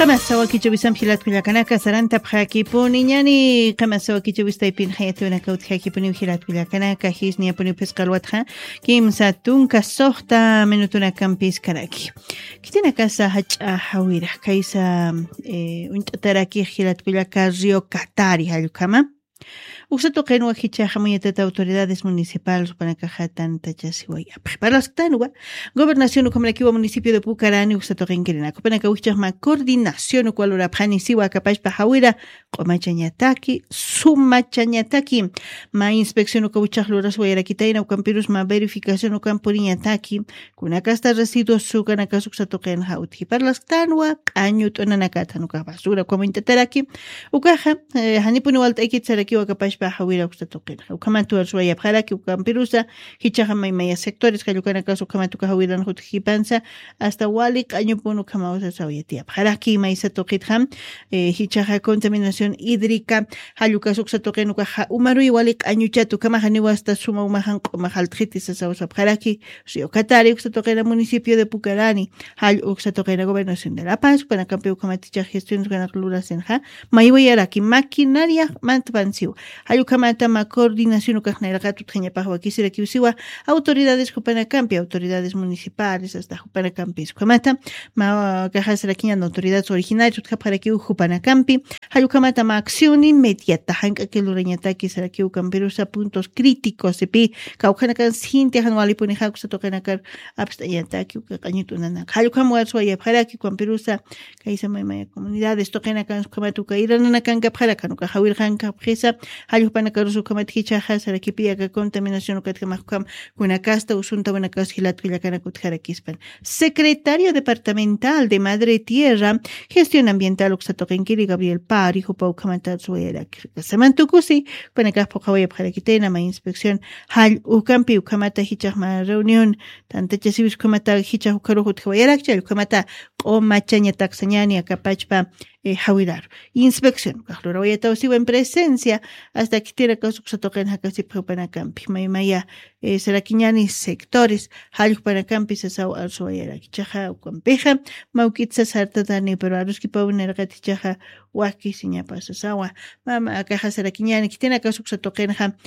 Qamasawa kichubisam hilatwillakanaka saranta p'hakipuni ñani qamasawa kichubistaypin hayatuna kawt'hakipuni hilatwillakanaka hisniapuni pisqalwatqa kimsa tunka soqta minutunakampis karaki kitinakasa hach'a hawira kaysa unt'ataraki hilatwillaka Río Catari hallukama Usato qenwa hichaqa muñatata autoridades municipales panakaja tantachasiwaya. Parlasqtanwa gobernación ukamrakiwa municipio de Pucarani usato qenkirinako panaka uchaqma coordinación ukwalura phanisiwa kapashpa hawira qomachañataki sumachañataki ma inspección ukawchaqluras wayarakitaina ukampirus ma verificación ukampuriñataki kunakasta residuos sukanakasu usato qenha uthi parlasqtanwa q'añut unanakatan uka basura komintataraki ukaja hanipuni walt'aykitsarakiwa kapashpa hawira uksatoqina ukamantu arsuaya pharaki ukampirusa hichaqa maymaya sectores kallukanakasu ukamatuka hawiran hutjipansa hasta wali q'añupun ukamawsa sawiyatia pharaki maysatoqitqa hichaqa contaminación hídrica hallukas uksatoqina ukaja umaruy wali q'añuchatu kamajaniwa hasta suma umajan q'umajaltqitis asawsa pharaki Río Catari uksatoqina municipio de Pucarani hall uksatoqina gobernación de La Paz panakampi ukamaticha gestión ganaqlurasenja maywayaraki maquinaria mantpansiu Ayukamata ma coordinación ukajnairaqatu tqañapaqwa kisirakiusiwa autoridades Jupanakampi, autoridades municipales hasta Jupanakampi Ayukamata ma kajasarakiñan autoridades originarias utqapqarakiu Jupanakampi Ayukamata ma acción inmediata hank'akilurañataki sarakiu kampirusa puntos críticos epi kawqanakan sinti hanwalipuniqa kusatoqinakar abstañataki uqañitunanaka Ayukama warsuaya pharaki kampirusa kaysa maymaya comunidades toqinakan sukamatuka irananakanka pharakan ukajawirqanka qhisa Hallupanakarus ukamatkichaqa sarakipiaka contaminación ukatkamajkam kunakasta usunta wanakas hilatwillakanakutjarakispan. Secretario Departamental de Madre Tierra, Gestión Ambiental uksatoqinkiri Gabriel Pari, hupa ukamantatsuyarak. Samantukusi, panakajpo qawaya pharakitena ma inspección hall ukampi ukamata hichaqma reunión tantachasibis ukamata hichaq ukaruhut qawayarakcha ukamata qomachañataqsañani akapachpa hawirar. Inspección, kajlurawayatawsiwa en presencia hasta que tiene caso que se toquen hakasi panakampi maymaya sarakiñani sectores halluk panakampi sasau alsuayara kichaja ukampeja maukitsa sartatani pero aruski pawnerqati chaja waki siñapa sasawa mama akaja sarakiñani que tiene caso que se toquen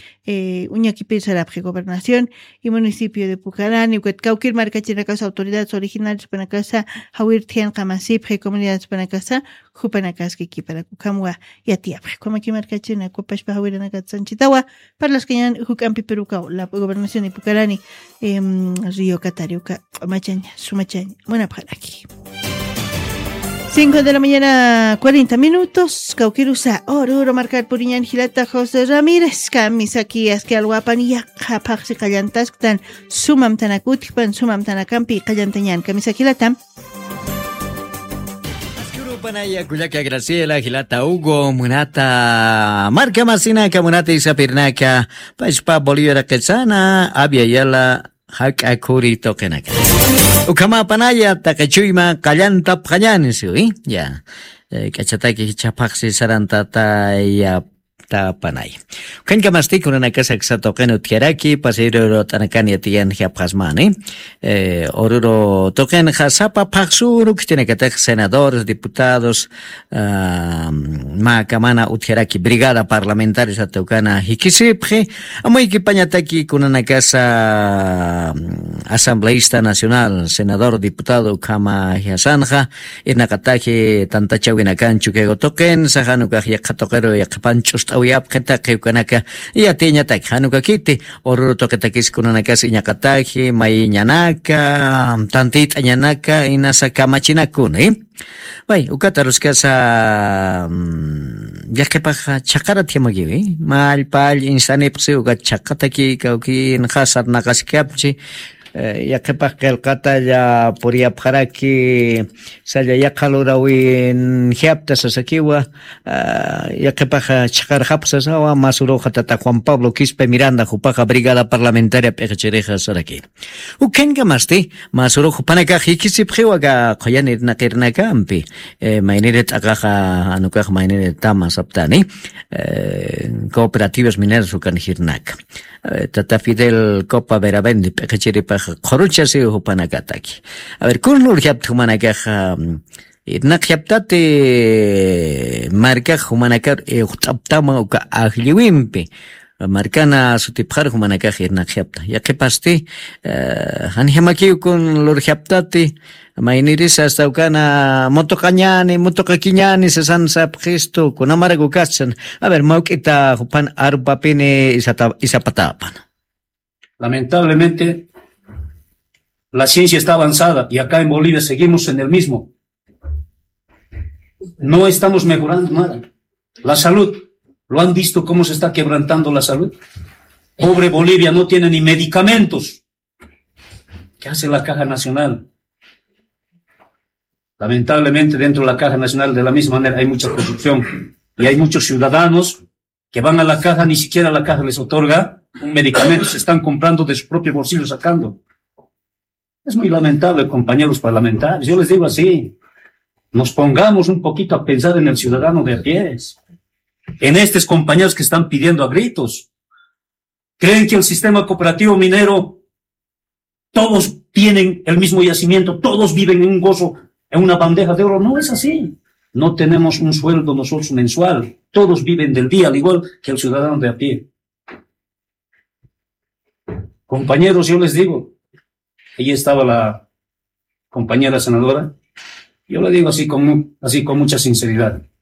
uñakipi sarapje gobernación y municipio de Pucarani ukatkawkir markachina casa autoridades originales panakasa hawir tian qamasipje comunidades panakasa Jupanacaski para Kukamwa y Atiapre. Como aquí marcachina, Copashpa Hawirana Sanchitawa, para las que han Jukampi Perucao, la gobernación de Pucarani, Río Catariuca, Machaña, Sumachaña. Buena para aquí. 5 de la mañana, 40 minutos. Cauquirusa, Oruro, marcar por Iñan Gilata, José Ramírez, Camisaki, Asqualguapanilla, Japaxi, Callantas, tan Sumam Tanacutipan, Sumam Tanakampi, Callantañan, Camisakilata. Panaya Kuyaka Graciela Gilata Hugo Munata Marca Masina Munata Isapirnaka Pashpa Bolívar Quetzana Abia Yala Haka Kuri Tokenaka Ukama Panaya Takachuyma Kallanta Payanisi ya Kachataki Chapaxi Sarantata ya Panay. Kan kamasti kuna kasak sa token utkeraki pasiro tanakani atiyan hiapasmani. Oruro token hasapa paksuru ktinekatek senadores, diputados, makamana utkeraki brigada parlamentaria sa tokana hikisipje. Amoy kipañataki kuna nakasa asambleísta nacional, senador, diputado kama hiasanja, inakataki tantachawinakan chukego token, sahanuka hiakatokero yakapanchust Uyap kenta kanaka ya tinya tak hanuka kiti oruro to ketakis kunanaka sinyakataki mai nyanaka tantit nyanaka inasa kamachinakuni bai ukatarus kasa yakepaja chakara tiamagiwi mal pal insani psi uga chakataki kauki khasar nakaskapchi yakepak kelkata ya puria pharaki saya yakalurawi hiapta sasakiwa yakepak chakar hapsa sawa masuro khatata Juan Pablo Quispe Miranda jupaka brigada parlamentaria pechereja saraki ukenga masti masuro jupanaka hikisiphiwa ga khoyanir nakirnaka ampi mainiret akaja anukaj mainiret tama saptani cooperativas mineras ukan hirnak Tata Fidel Copa Verabendi pecheripa Khoruchasi hupanakataki. A ver, kunur hiap tumanakaja Irnaqyaptate marca humanakar uqt'aptama uka ajliwimpi. Marcana sutipjar humanakaj irnaqyapta. Yaqipaste hanjamakiw con lurjaptate mayniris hasta ukana motoqañani sesansa gesto con amargo kachan. A ver, mauqita hupan arupapine isapatapan. Lamentablemente, la ciencia está avanzada y acá en Bolivia seguimos en el mismo. No estamos mejorando nada. La salud, ¿lo han visto cómo se está quebrantando la salud? Pobre Bolivia, no tiene ni medicamentos. ¿Qué hace la Caja Nacional? Lamentablemente, dentro de la Caja Nacional, de la misma manera, hay mucha corrupción. Y hay muchos ciudadanos que van a la Caja, ni siquiera la Caja les otorga un medicamento, se están comprando de su propio bolsillo sacando. Es muy lamentable, compañeros parlamentarios. Yo les digo así, nos pongamos un poquito a pensar en el ciudadano de a pie, en estos compañeros que están pidiendo a gritos. ¿Creen que el sistema cooperativo minero, todos tienen el mismo yacimiento, todos viven en un gozo, en una bandeja de oro? No es así. No tenemos un sueldo nosotros mensual. Todos viven del día, al igual que el ciudadano de a pie. Compañeros, yo les digo, ahí estaba la compañera senadora, yo le digo así con mucha sinceridad.